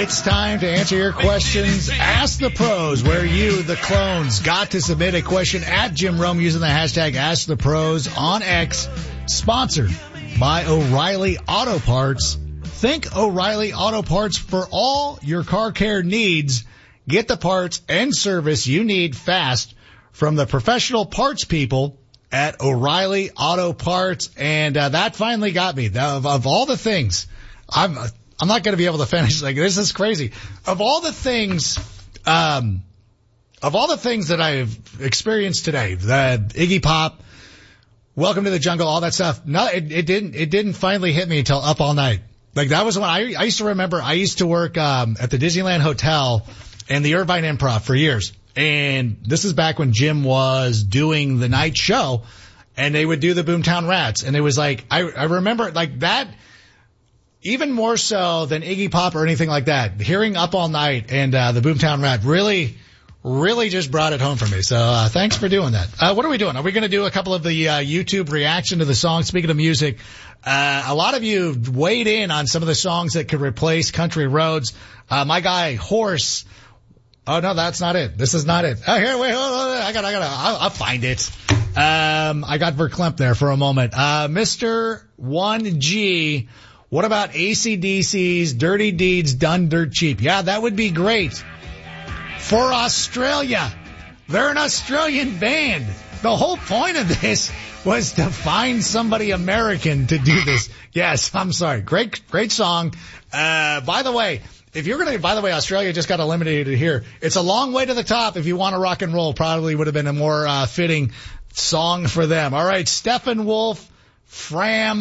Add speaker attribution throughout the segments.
Speaker 1: It's time to answer your questions. Ask the Pros, where you, the clones, got to submit a question at Jim Rome using the hashtag AskThePros on X. Sponsored by O'Reilly Auto Parts. Think O'Reilly Auto Parts for all your car care needs. Get the parts and service you need fast from the professional parts people at O'Reilly Auto Parts. And that finally got me. Of all the things, I'm not going to be able to finish. Like, this is crazy. Of all the things that I've experienced today, the Iggy Pop, Welcome to the Jungle, all that stuff. No, it didn't finally hit me until Up All Night. Like, that was when I used to remember, I used to work, at the Disneyland Hotel and the Irvine Improv for years. And this is back when Jim was doing the night show and they would do the Boomtown Rats. And it was like, I remember like that, even more so than Iggy Pop or anything like that. Hearing Up All Night and, the Boomtown Rat really just brought it home for me. So, thanks for doing that. What are we doing? Are we going to do a couple of the, YouTube reaction to the song? Speaking of music, a lot of you weighed in on some of the songs that could replace Country Roads. My guy, Horse. Oh, no, that's not it. This is not it. Oh, here, wait, hold on. I'll find it. I got verklempt there for a moment. Mr. 1G, what about AC/DC's Dirty Deeds Done Dirt Cheap? Yeah, that would be great. For Australia. They're an Australian band. The whole point of this was to find somebody American to do this. Yes, I'm sorry. Great song. By the way, Australia just got eliminated here. It's a long way to the top. If you want to rock and roll, probably would have been a more fitting song for them. All right, Steppenwolf, Fram,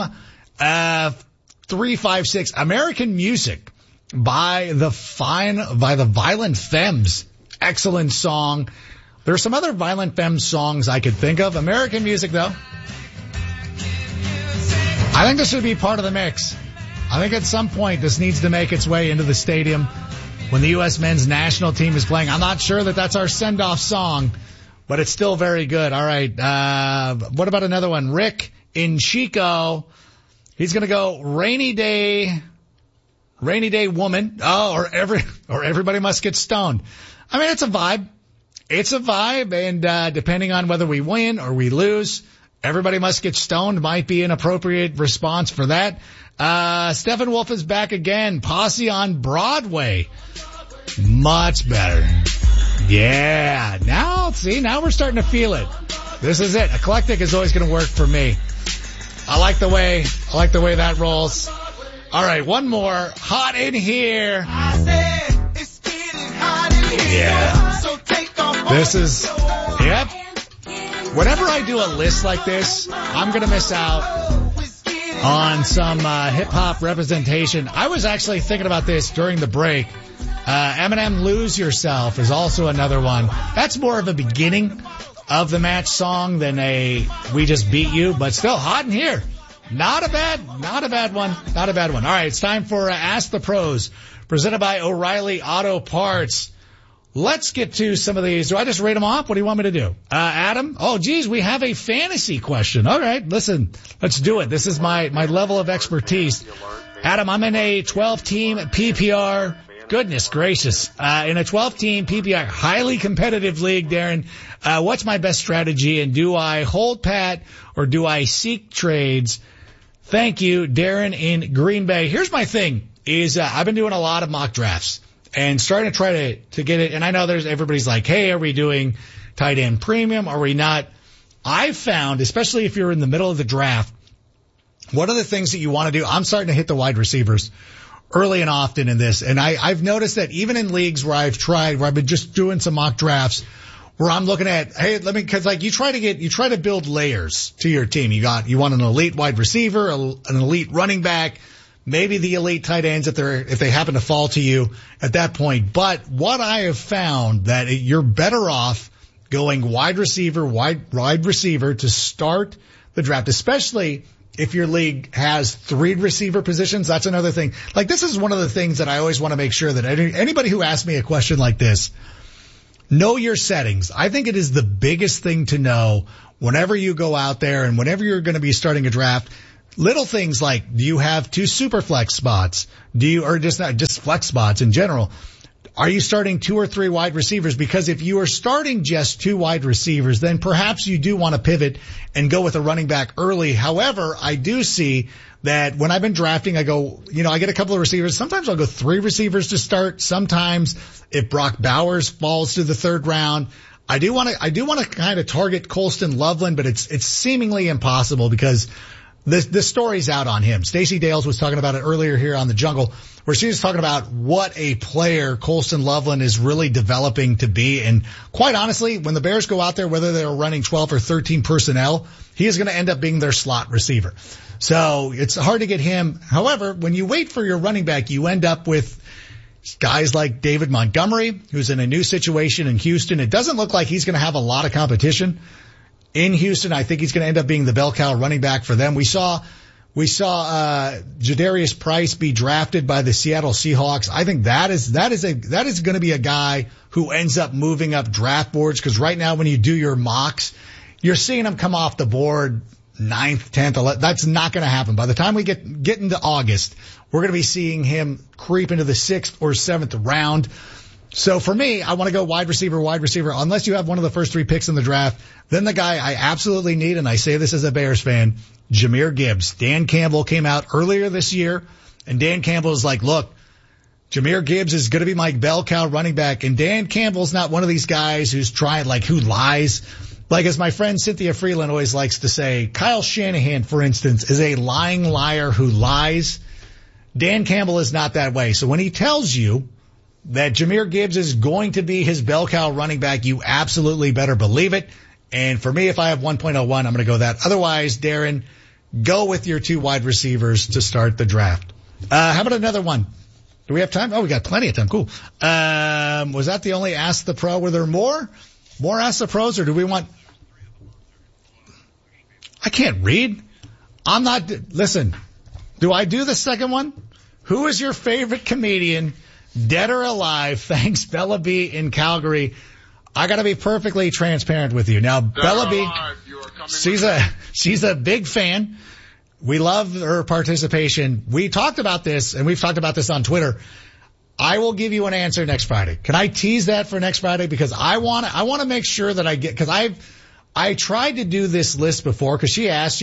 Speaker 1: 356, American Music by the Violent Femmes. Excellent song. There's some other Violent Femmes songs I could think of. American Music, though. I think this should be part of the mix. I think at some point this needs to make its way into the stadium when the U.S. men's national team is playing. I'm not sure that that's our send-off song, but it's still very good. All right. What about another one? Rick in Chico. He's going to go Rainy Day Woman. Oh, or Everybody Must Get Stoned. I mean, it's a vibe. It's a vibe. And, depending on whether we win or we lose, Everybody Must Get Stoned might be an appropriate response for that. Steppenwolf is back again. Posse on Broadway. Much better. Yeah. Now we're starting to feel it. This is it. Eclectic is always going to work for me. I like the way that rolls. All right. One more. Hot in here.
Speaker 2: I said it's getting hot in here.
Speaker 1: Yeah.
Speaker 2: So take off.
Speaker 1: This is, yep. Whenever I do a list like this, I'm going to miss out on some hip-hop representation. I was actually thinking about this during the break. Eminem, Lose Yourself is also another one. That's more of a beginning of the match song than a We Just Beat You, but still hot in here. Not a bad one. All right, it's time for Ask the Pros, presented by O'Reilly Auto Parts. Let's get to some of these. Do I just read them off? What do you want me to do? Adam? Oh, geez, we have a fantasy question. All right, listen, let's do it. This is my level of expertise. Adam, I'm in a 12-team PPR. Goodness gracious. In a 12-team PPR, highly competitive league, Darren. What's my best strategy? And do I hold pat or do I seek trades? Thank you, Darren in Green Bay. Here's my thing is, I've been doing a lot of mock drafts. And starting to try to get it. And I know everybody's like, hey, are we doing tight end premium? Are we not? I've found, especially if you're in the middle of the draft, one of the things that you want to do, I'm starting to hit the wide receivers early and often in this. And I've noticed that even in leagues where I've been just doing some mock drafts where I'm looking at, hey, cause like you try to build layers to your team. You want an elite wide receiver, an elite running back, maybe the elite tight ends if they happen to fall to you at that point. But what I have found that you're better off going wide receiver to start the draft, especially if your league has 3 receiver positions. That's another thing. Like, this is one of the things that I always want to make sure that anybody who asks me a question like this, know your settings. I think it is the biggest thing to know whenever you go out there and whenever you're going to be starting a draft. little things like, do you have 2 super flex spots? Or just flex spots in general? Are you starting 2 or 3 wide receivers? Because if you are starting just 2 wide receivers, then perhaps you do want to pivot and go with a running back early. However, I do see that when I've been drafting, I go, I get a couple of receivers. Sometimes I'll go 3 receivers to start. Sometimes if Brock Bowers falls to the 3rd round, I do want to kind of target Colston Loveland, but it's seemingly impossible because the story's out on him. Stacey Dales was talking about it earlier here on The Jungle, where she was talking about what a player Colston Loveland is really developing to be. And quite honestly, when the Bears go out there, whether they're running 12 or 13 personnel, he is going to end up being their slot receiver. So it's hard to get him. However, when you wait for your running back, you end up with guys like David Montgomery, who's in a new situation in Houston. It doesn't look like he's going to have a lot of competition in Houston. I think he's going to end up being the bell cow running back for them. We saw Jadarius Price be drafted by the Seattle Seahawks. I think that is going to be a guy who ends up moving up draft boards, because right now when you do your mocks, you're seeing him come off the board 9th, 10th, 11th. That's not going to happen. By the time we get into August, we're going to be seeing him creep into the 6th or 7th round. So for me, I want to go wide receiver, unless you have one of the first 3 picks in the draft. Then the guy I absolutely need, and I say this as a Bears fan, Jahmyr Gibbs. Dan Campbell came out earlier this year, and Dan Campbell is like, look, Jahmyr Gibbs is going to be my bell cow running back. And Dan Campbell's not one of these guys who lies. Like, as my friend Cynthia Freeland always likes to say, Kyle Shanahan, for instance, is a lying liar who lies. Dan Campbell is not that way. So when he tells you that Jahmyr Gibbs is going to be his bell cow running back, you absolutely better believe it. And for me, if I have 1.01, I'm going to go that. Otherwise, Darren, go with your 2 wide receivers to start the draft. How about another one? Do we have time? Oh, we got plenty of time. Cool. Was that the only Ask the Pro? Were there more Ask the Pros, or do we want? I can't read. Listen, do I do the second one? Who is your favorite comedian, dead or alive? Thanks, Bella B in Calgary. I got to be perfectly transparent with you. Now, Bella B, she's a big fan. We love her participation. We talked about this, and we've talked about this on Twitter. I will give you an answer next Friday. Can I tease that for next Friday? Because I want to make sure that I get, because I tried to do this list before, because she had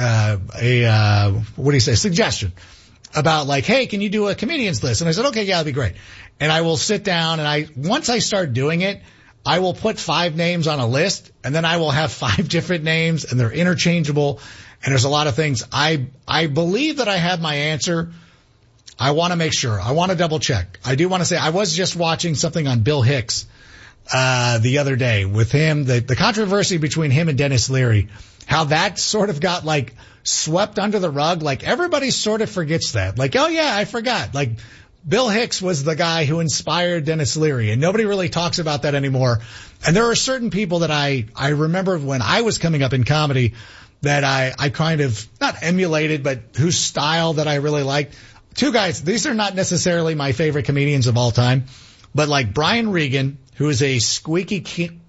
Speaker 1: a suggestion about like, hey, can you do a comedians list? And I said, okay, yeah, that'd be great. And I will sit down, and once I start doing it, I will put 5 names on a list, and then I will have 5 different names, and they're interchangeable, and there's a lot of things. I believe that I have my answer. I want to make sure. I want to double check. I do want to say I was just watching something on Bill Hicks the other day with him, the controversy between him and Dennis Leary, how that sort of got like swept under the rug. Like everybody sort of forgets that. Like, oh yeah, I forgot. Like Bill Hicks was the guy who inspired Dennis Leary, and nobody really talks about that anymore. And there are certain people that I remember when I was coming up in comedy that I kind of not emulated, but whose style that I really liked. 2 guys, these are not necessarily my favorite comedians of all time, but like Brian Regan, who is a squeaky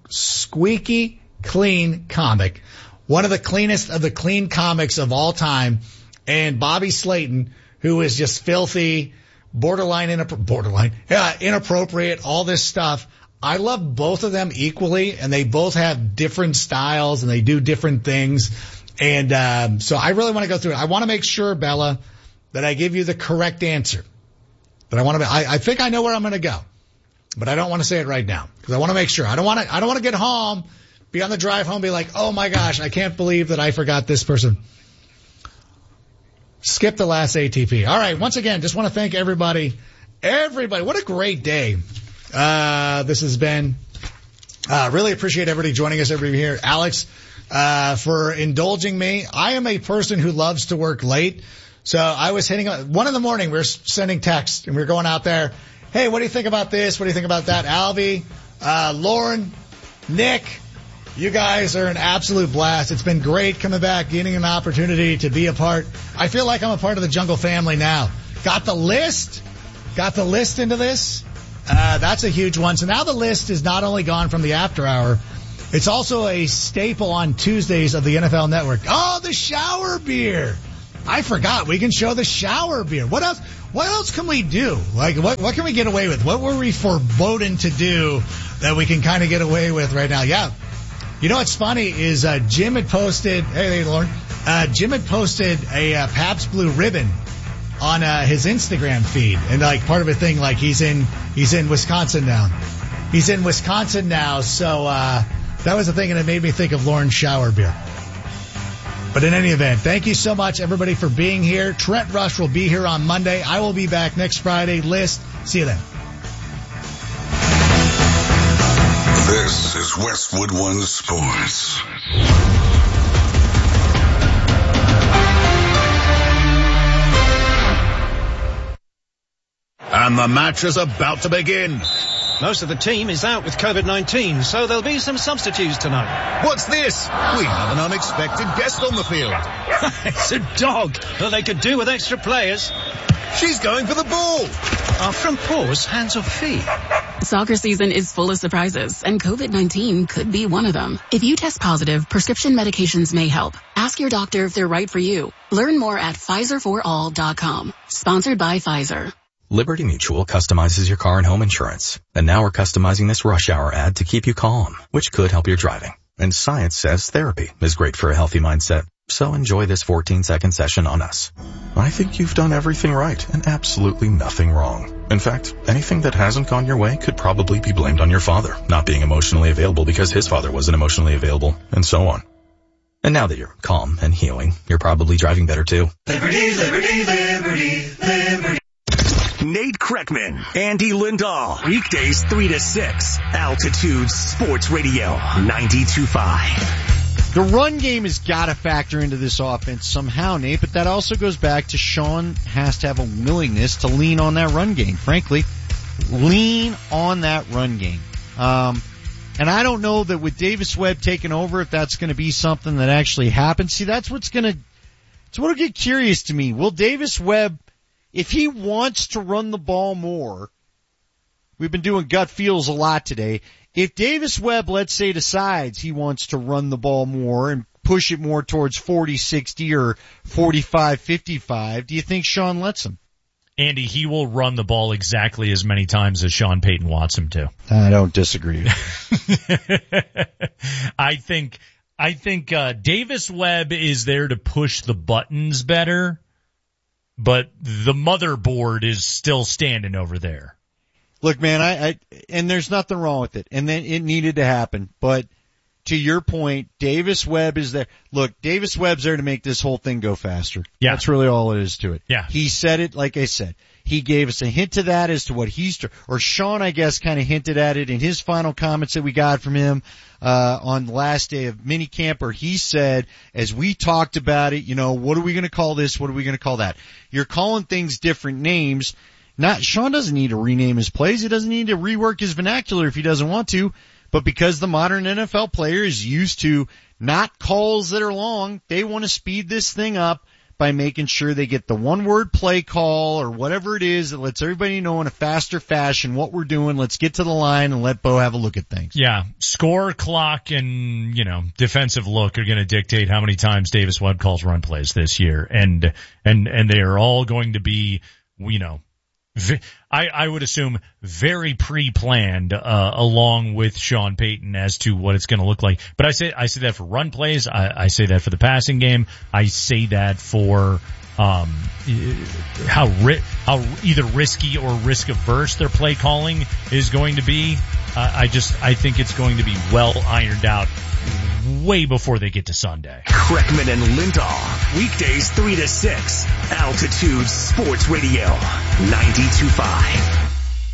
Speaker 1: clean comic, one of the cleanest of the clean comics of all time, and Bobby Slayton, who is just filthy, inappropriate, all this stuff. I love both of them equally, and they both have different styles, and they do different things. And so I really want to go through it. I want to make sure, Bella, that I give you the correct answer. But I think I know where I'm going to go, but I don't want to say it right now because I want to make sure. I don't want to get home, be on the drive home, be like, oh my gosh, I can't believe that I forgot this person. Skip the last ATP. All right. Once again, just want to thank everybody. What a great day. This has been, really appreciate everybody joining us, everybody here. Alex, for indulging me. I am a person who loves to work late. So I was hitting 1 a.m. we were sending texts and we were going out there. Hey, what do you think about this? What do you think about that? Alvy, Lauren, Nick, you guys are an absolute blast. It's been great coming back, getting an opportunity to be a part. I feel like I'm a part of the Jungle family now. Got the list into this. That's a huge one. So now the list is not only gone from the after hour, it's also a staple on Tuesdays of the NFL Network. Oh, the shower beer. I forgot. We can show the shower beer. What else? What else can we do? Like, what can we get away with? What were we foreboding to do that we can kind of get away with right now? Yeah. You know what's funny is Jim had posted. Hey, Lauren. Jim had posted a Pabst Blue Ribbon on his Instagram feed, and like part of a thing, like he's in Wisconsin now. He's in Wisconsin now, so that was the thing, and it made me think of Lauren's shower beer. But in any event, thank you so much, everybody, for being here. Trent Rush will be here on Monday. I will be back next Friday. List. See you then.
Speaker 3: This is Westwood One Sports.
Speaker 4: And the match is about to begin.
Speaker 5: Most of the team is out with COVID-19, so there'll be some substitutes tonight.
Speaker 4: What's this? We have an unexpected guest on the field.
Speaker 5: It's a dog. Well, they could do with extra players.
Speaker 4: She's going for the ball.
Speaker 5: Our front paws, hands or feet.
Speaker 6: Soccer season is full of surprises, and COVID-19 could be one of them. If you test positive, prescription medications may help. Ask your doctor if they're right for you. Learn more at PfizerForAll.com. Sponsored by Pfizer.
Speaker 7: Liberty Mutual customizes your car and home insurance. And now we're customizing this rush hour ad to keep you calm, which could help your driving. And science says therapy is great for a healthy mindset. So enjoy this 14-second session on us. I think you've done everything right and absolutely nothing wrong. In fact, anything that hasn't gone your way could probably be blamed on your father not being emotionally available because his father wasn't emotionally available, and so on. And now that you're calm and healing, you're probably driving better too.
Speaker 2: Liberty, liberty, liberty, liberty.
Speaker 8: Nate Kreckman, Andy Lindahl, weekdays 3 to 6, Altitude Sports Radio, 92.5.
Speaker 9: The run game has got to factor into this offense somehow, Nate, but that also goes back to Sean has to have a willingness to lean on that run game, frankly. Lean on that run game. And I don't know that with Davis Webb taking over, if that's going to be something that actually happens. See, that's what'll get curious to me. Will Davis Webb, if he wants to run the ball more, we've been doing gut feels a lot today. If Davis Webb, let's say, decides he wants to run the ball more and push it more towards 40-60 or 45-55, do you think Sean lets him?
Speaker 10: Andy, he will run the ball exactly as many times as Sean Payton wants him to.
Speaker 9: I don't disagree.
Speaker 10: I think Davis Webb is there to push the buttons better, but the motherboard is still standing over there.
Speaker 9: Look, man, and there's nothing wrong with it. And then it needed to happen. But to your point, Davis Webb is there. Look, Davis Webb's there to make this whole thing go faster.
Speaker 10: Yeah.
Speaker 9: That's really all it is to it.
Speaker 10: Yeah.
Speaker 9: He said it, like I said. He gave us a hint to that as to what or Sean, I guess, kind of hinted at it in his final comments that we got from him, on the last day of minicamp, where he said, as we talked about it, what are we going to call this? What are we going to call that? You're calling things different names. Sean doesn't need to rename his plays. He doesn't need to rework his vernacular if he doesn't want to. But because the modern NFL player is used to not calls that are long, they want to speed this thing up by making sure they get the one-word play call or whatever it is that lets everybody know in a faster fashion what we're doing. Let's get to the line and let Bo have a look at things.
Speaker 10: Yeah, score, clock, and, defensive look are going to dictate how many times Davis Webb calls run plays this year. And they are all going to be, I would assume very pre-planned, along with Sean Payton as to what it's going to look like. But I say that for run plays. I say that for the passing game. I say that for, how either risky or risk averse their play calling is going to be. I think it's going to be well ironed out way before they get to Sunday.
Speaker 8: Kreckman and Lindahl, weekdays 3 to 6, Altitude Sports Radio, 92.5.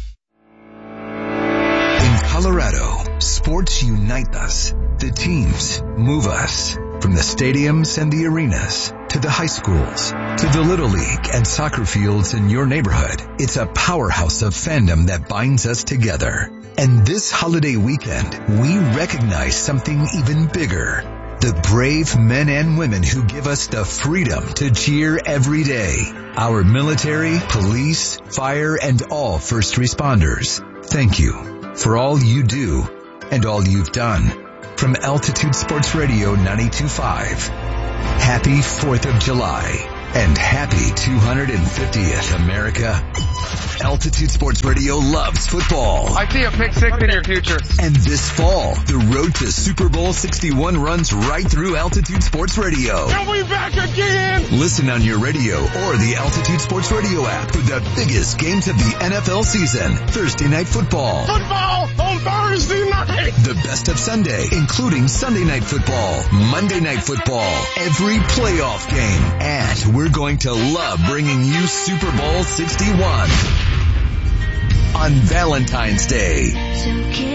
Speaker 11: In Colorado, sports unite us. The teams move us. From the stadiums and the arenas, to the high schools, to the Little League and soccer fields in your neighborhood, it's a powerhouse of fandom that binds us together. And this holiday weekend, we recognize something even bigger. The brave men and women who give us the freedom to cheer every day. Our military, police, fire, and all first responders. Thank you for all you do and all you've done. From Altitude Sports Radio 92.5, happy 4th of July. And happy 250th, America. Altitude Sports Radio loves football.
Speaker 12: I see a pick six in your future.
Speaker 11: And this fall, the road to Super Bowl 61 runs right through Altitude Sports Radio.
Speaker 12: And we back again!
Speaker 11: Listen on your radio or the Altitude Sports Radio app for the biggest games of the NFL season. Thursday Night Football.
Speaker 12: Football on Thursday night!
Speaker 11: The best of Sunday, including Sunday Night Football, Monday Night Football, every playoff game. And we're going to love bringing you Super Bowl 61 on Valentine's Day.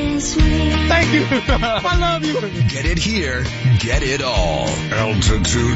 Speaker 12: Thank you. I love you.
Speaker 11: Get it here. Get it all.
Speaker 3: Altitude